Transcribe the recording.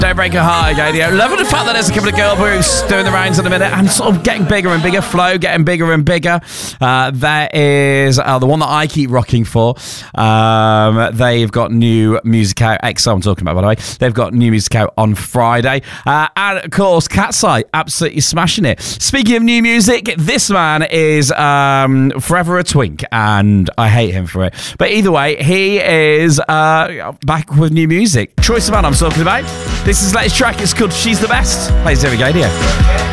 Don't Break Your Heart, Gadio. Loving the fact that there's a couple of girl groups doing the rounds in a minute and sort of getting bigger and bigger. Flow getting bigger and bigger. There is the one that I keep rocking for. They've got new music out. EXO I'm talking about, by the way. They've got new music out on Friday. And of course, Cat's Eye, absolutely smashing it. Speaking of new music, this man is forever a twink, and I hate him for it. But either way, he is back with new music. Troye Sivan I'm talking about. This is his latest track. It's called She's the Best. Plays every Gadio.